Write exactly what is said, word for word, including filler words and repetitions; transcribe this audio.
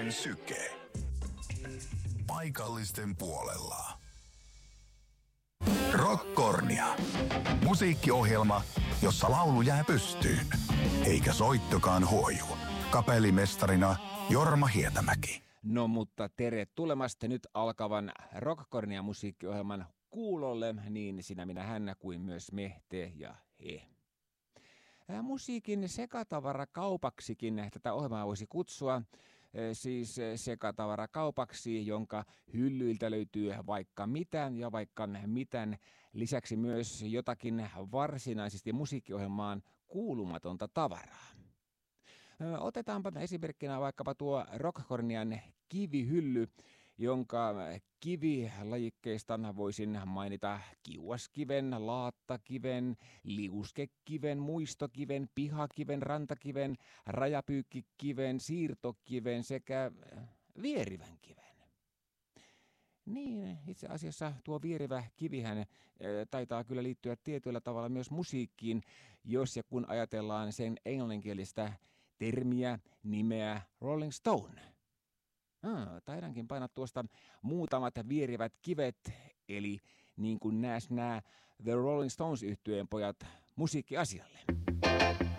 Suomen syke. Paikallisten puolella. Rockkornia. Musiikkiohjelma, jossa laulu jää pystyyn, eikä soittokaan huoju. Kapellimestarina Jorma Hietämäki. No mutta tervetulemasta nyt alkavan Rockkornia musiikkiohjelman kuulolle, niin sinä minä hän kuin myös me, te ja he. Musiikin sekatavarakaupaksikin tätä ohjelmaa voisi kutsua, siis sekatavarakaupaksi, jonka hyllyiltä löytyy vaikka mitä ja vaikka mitään, lisäksi myös jotakin varsinaisesti musiikkiohjelmaan kuulumatonta tavaraa. Otetaanpa esimerkkinä vaikkapa tuo Rockkornian kivihylly, jonka kivilajikkeista voisin mainita kiuaskiven, laattakiven, liuskekiven, muistokiven, pihakiven, rantakiven, rajapyykkikiven, siirtokiven sekä vierivän kiven. Niin, itse asiassa tuo vierivä kivihän e, taitaa kyllä liittyä tietyllä tavalla myös musiikkiin, jos ja kun ajatellaan sen englanninkielistä termiä, nimeä Rolling Stone. Ah, taidankin painaa tuosta muutamat vierivät kivet, eli niin kuin nääs nää The Rolling Stones -yhtyeen pojat musiikkiasialle.